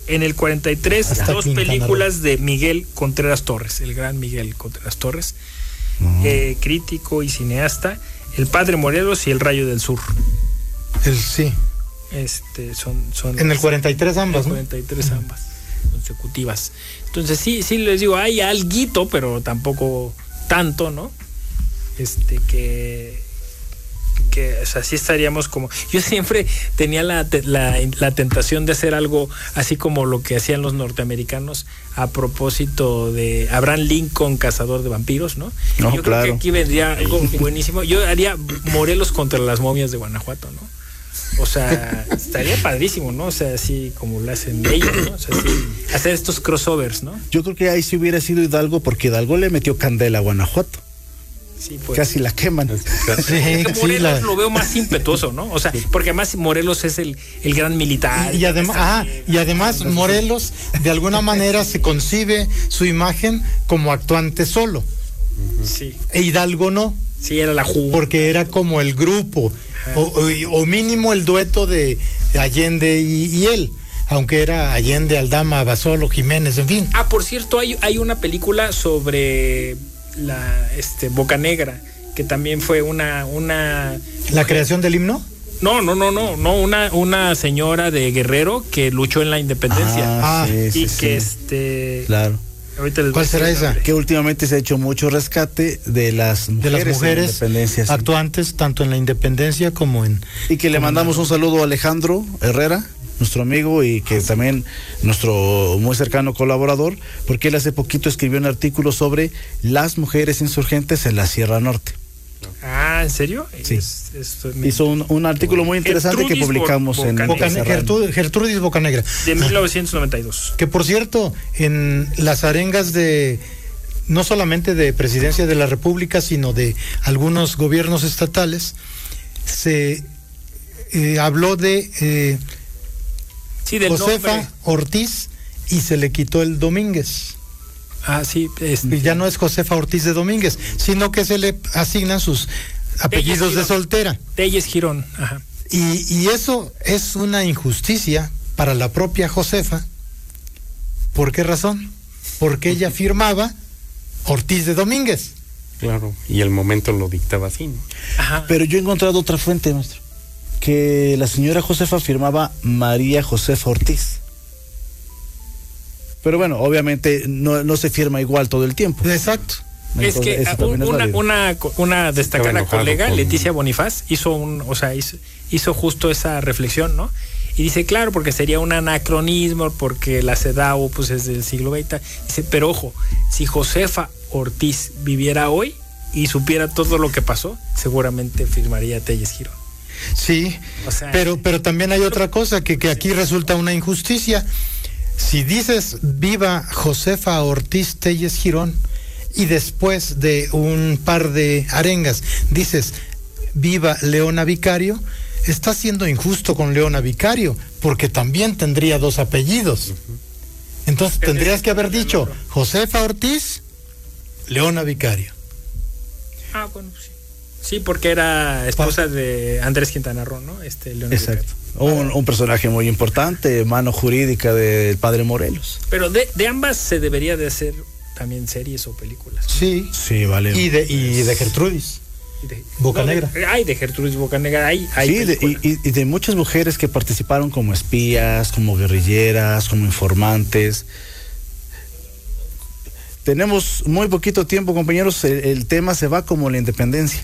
En el 43, Hasta dos Quintana películas de Miguel Contreras Torres, el gran Miguel Contreras Torres, crítico y cineasta, El Padre Morelos y El Rayo del Sur. Sí. Son En el 43 ambas, en el 43 ambas, consecutivas. Entonces sí les digo, hay alguito, pero tampoco tanto, ¿no? Que o sea, sí estaríamos como... Yo siempre tenía la tentación de hacer algo así como lo que hacían los norteamericanos a propósito de Abraham Lincoln, cazador de vampiros, ¿no? Yo creo que aquí vendría algo buenísimo. Yo haría Morelos contra las momias de Guanajuato, ¿no? O sea, estaría padrísimo, ¿no? O sea, así como lo hacen ellos, ¿no? O sea, sí, hacer estos crossovers, ¿no? Yo creo que ahí sí hubiera sido Hidalgo, porque Hidalgo le metió candela a Guanajuato. Sí, pues. Casi la queman. Morelos lo veo más impetuoso, ¿no? O sea, porque además Morelos es el gran militar. Y además Morelos de alguna manera se concibe su imagen como actuante solo. Sí. E Hidalgo no. Sí, era la junta. Porque era como el grupo, o mínimo el dueto de Allende y él. Aunque era Allende, Aldama, Basolo, Jiménez, en fin. Por cierto, hay una película sobre la Bocanegra, que también fue una ¿La creación del himno? No, una señora de Guerrero que luchó en la independencia. Sí, claro. ¿Cuál será esa? Que últimamente se ha hecho mucho rescate de las mujeres actuantes, tanto en la independencia como en... Y que le mandamos un saludo a Alejandro Herrera, nuestro amigo, y que también nuestro muy cercano colaborador, porque él hace poquito escribió un artículo sobre las mujeres insurgentes en la Sierra Norte. ¿En serio? Sí. Hizo un artículo muy interesante que publicamos en Gertrudis Bocanegra. De 1992. Que por cierto, en las arengas no solamente de Presidencia de la República, sino de algunos gobiernos estatales, se habló de Josefa nombre. Ortiz, y se le quitó el Domínguez. Sí. Y ya no es Josefa Ortiz de Domínguez, sino que se le asignan sus apellidos de soltera. Telles Girón. Ajá. Y eso es una injusticia para la propia Josefa. ¿Por qué razón? Porque ella firmaba Ortiz de Domínguez. Claro, y el momento lo dictaba así, ¿no? Ajá. Pero yo he encontrado otra fuente, maestro, que la señora Josefa firmaba María Josefa Ortiz. Pero bueno, obviamente no se firma igual todo el tiempo. Exacto. Es que una destacada colega, Leticia Bonifaz, hizo justo esa reflexión, ¿no? Y dice, claro, porque sería un anacronismo, porque la CEDAW pues es del siglo XX. Dice, pero ojo, si Josefa Ortiz viviera hoy y supiera todo lo que pasó, seguramente firmaría Telles Girón. Sí, o sea, pero también hay otra cosa que aquí resulta una injusticia. Si dices viva Josefa Ortiz Telles Girón y después de un par de arengas dices viva Leona Vicario, estás siendo injusto con Leona Vicario, porque también tendría dos apellidos. Entonces tendrías que haber dicho Josefa Ortiz, Leona Vicario. Bueno, sí. Sí, porque era esposa de Andrés Quintana Roo, ¿no? Leona Exacto. Un personaje muy importante, mano jurídica del padre Morelos. Pero de ambas se debería de hacer también series o películas, ¿no? Sí, vale. Y de Gertrudis Bocanegra. De Gertrudis Bocanegra. Hay y de muchas mujeres que participaron como espías, como guerrilleras, como informantes. Tenemos muy poquito tiempo, compañeros. El tema se va como la independencia.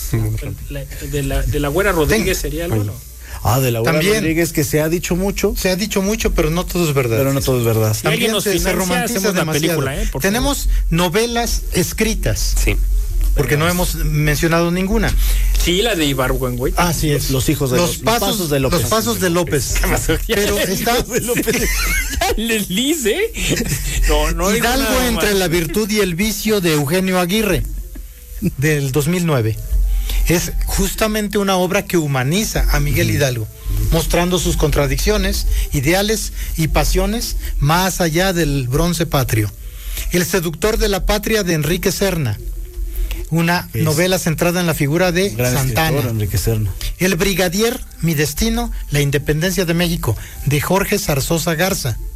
De la Güera Rodríguez sería algo, ¿no? De la Güera Rodríguez, que se ha dicho mucho. Se ha dicho mucho, pero no todo es verdad. Si también nos se romantiza la película, Tenemos novelas escritas. Sí. Porque no hemos mencionado ninguna. Sí, la de Ibargüengoy. Sí es. Los pasos de López. Los pasos de López. Pero está les dice. No Hidalgo entre la virtud y el vicio, de Eugenio Aguirre, del 2009. Es justamente una obra que humaniza a Miguel Hidalgo, mostrando sus contradicciones, ideales y pasiones más allá del bronce patrio. El seductor de la patria, de Enrique Serna, una novela centrada en la figura de Santana. Enrique Serna. El brigadier, mi destino, la independencia de México, de Jorge Zarzosa Garza.